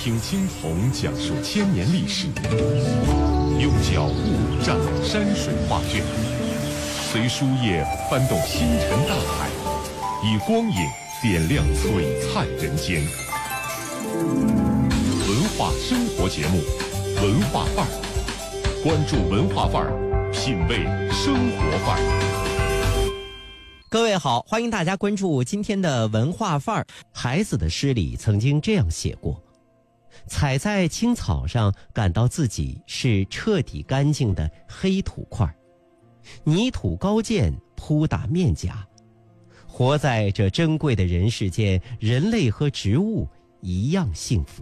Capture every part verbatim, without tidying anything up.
听青铜讲述千年历史，用脚步蘸山水画卷，随书页翻动星辰大海，以光影点亮璀璨人间。文化生活节目，文化范儿，关注文化范儿，品味生活范儿。 各位好，欢迎大家关注今天的文化范儿。孩子的诗里曾经这样写过：踩在青草上，感到自己是彻底干净的黑土块，泥土高见扑打面颊。活在这珍贵的人世间，人类和植物一样幸福。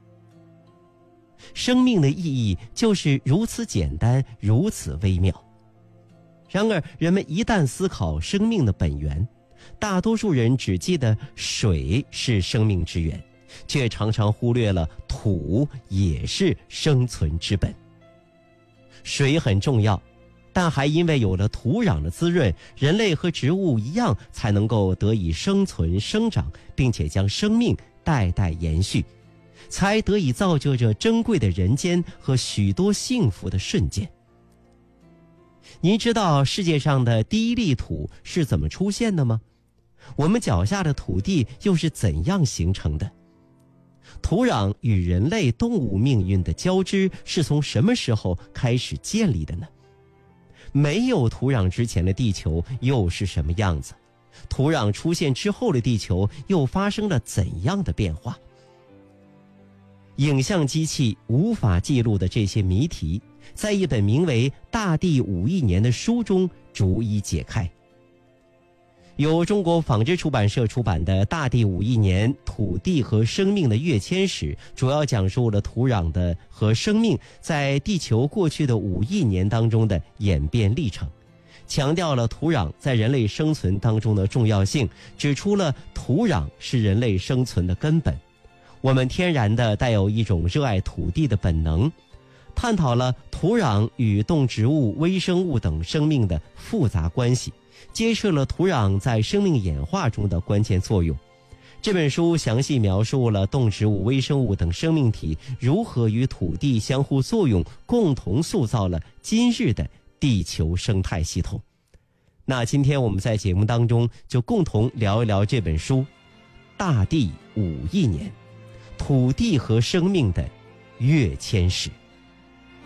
生命的意义就是如此简单，如此微妙。然而人们一旦思考生命的本源，大多数人只记得水是生命之源，却常常忽略了土也是生存之本。水很重要，但还因为有了土壤的滋润，人类和植物一样才能够得以生存生长，并且将生命代代延续，才得以造就着珍贵的人间和许多幸福的瞬间。您知道世界上的第一粒土是怎么出现的吗？我们脚下的土地又是怎样形成的？土壤与人类动物命运的交织是从什么时候开始建立的呢？没有土壤之前的地球又是什么样子？土壤出现之后的地球又发生了怎样的变化？影像机器无法记录的这些谜题，在一本名为《大地五亿年》的书中逐一解开。由中国纺织出版社出版的《大地五亿年：土地和生命的跃迁史》，主要讲述了土壤的和生命在地球过去的五亿年当中的演变历程，强调了土壤在人类生存当中的重要性，指出了土壤是人类生存的根本。我们天然的带有一种热爱土地的本能，探讨了土壤与动植物、微生物等生命的复杂关系，揭示了土壤在生命演化中的关键作用。这本书详细描述了动植物、微生物等生命体如何与土地相互作用，共同塑造了今日的地球生态系统。那今天我们在节目当中就共同聊一聊这本书《大地五亿年：土地和生命的跃迁史》。